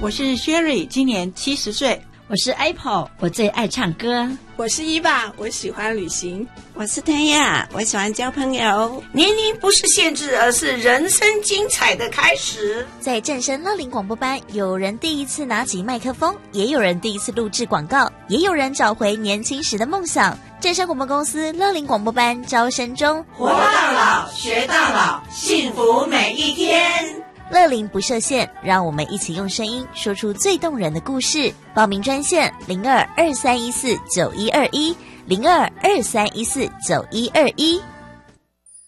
我是 Sherry， 今年70岁。 我是 Apple， 我最爱唱歌。 我是伊爸，我喜欢旅行。 我是天亚，我喜欢交朋友。 年龄不是限制，而是人生精彩的开始。 在正声乐龄广播班，有人第一次拿起麦克风，也有人第一次录制广告，也有人找回年轻时的梦想。正声广播公司乐龄广播班招生中， 活到老，学到老，幸福每一天。 乐龄不设限，让我们一起用声音说出最动人的故事。报名专线0223149121，0223149121。